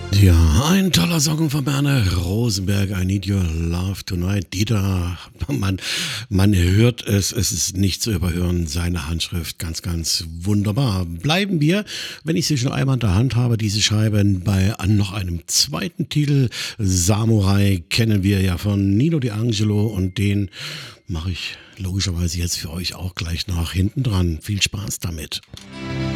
Ja, ein toller Song von Werner Rosenberg, I Need Your Love Tonight. Dieter, man hört es, es ist nicht zu überhören, seine Handschrift, ganz, ganz wunderbar. Bleiben wir, wenn ich sie schon einmal in der Hand habe, diese Scheibe, bei noch einem zweiten Titel. Samurai kennen wir ja von Nino D'Angelo und den mache ich logischerweise jetzt für euch auch gleich nach hinten dran. Viel Spaß damit.